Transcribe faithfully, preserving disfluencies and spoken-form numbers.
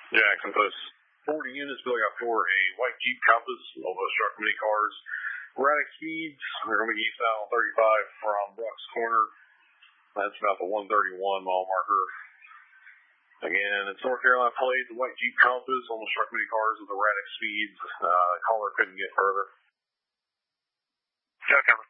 Jackson Post forty units, Billy got for a white Jeep Compass, almost truck mini cars. Erratic speeds, they're going to be eastbound on thirty-five from Brooks Corner. That's about the one thirty-one mile marker. Again, it's North Carolina plate, the white Jeep Compass, almost truck mini cars with erratic speeds. Uh, caller couldn't get further. Show cover.